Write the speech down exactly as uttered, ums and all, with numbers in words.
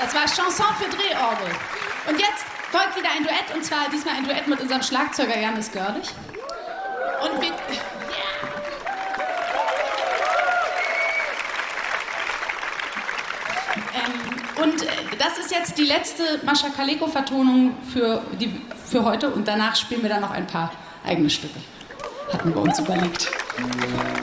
Das war Chanson für Drehorgel. Und jetzt folgt wieder ein Duett, und zwar diesmal ein Duett mit unserem Schlagzeuger Janis Görlich. Und wir... Ähm, und äh, das ist jetzt die letzte Mascha Kaleko-Vertonung für, die, für heute, und danach spielen wir dann noch ein paar eigene Stücke. Hatten wir uns überlegt.